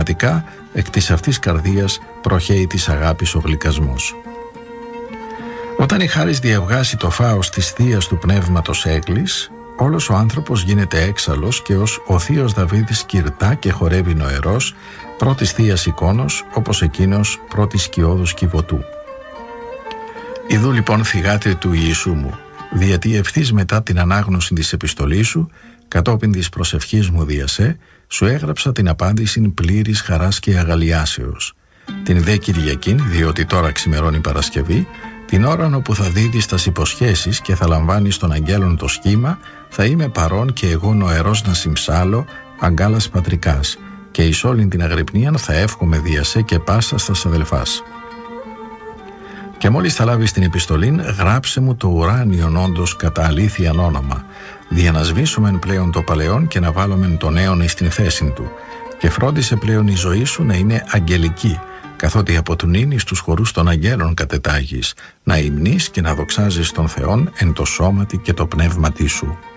εκ της αυτής καρδίας προχέει της αγάπης ο γλυκασμός. Όταν η χάρις διαυγάσει το φάος της θείας του πνεύματος έγκλης, όλος ο άνθρωπος γίνεται έξαλλος και ως ο θείος Δαβίδης κυρτά και χορεύει νοερός πρώτης θείας εικόνος, όπως εκείνος πρώτης σκιώδους κυβωτού. Ιδού λοιπόν θυγάτε του Ιησού μου, διότι ευθύς μετά την ανάγνωση της επιστολής σου, κατόπιν της προσευχής μου διασέ, σου έγραψα την απάντηση πλήρης χαράς και αγαλιάσεως. Την δε Κυριακήν, διότι τώρα ξημερώνει Παρασκευή, την ώρα όπου θα δίδεις τας υποσχέσεις και θα λαμβάνεις των αγγέλων το σχήμα, θα είμαι παρόν και εγώ νοερός να συμψάλω αγκάλας πατρικάς, και εις όλην την αγρυπνίαν θα εύχομαι διασέ και πάσα στας αδελφάς. Και μόλις θα λάβεις την επιστολήν, γράψε μου το ουράνιον όντως κατά αλήθειαν όνομα, δια να σβήσουμε πλέον το παλαιόν και να βάλουμε το νέον εις την θέση του, και φρόντισε πλέον η ζωή σου να είναι αγγελική, καθότι από του νυν εις τους χορούς των αγγέλων κατετάγεις, να υμνείς και να δοξάζεις τον Θεόν εν το σώματι και το πνεύματί σου.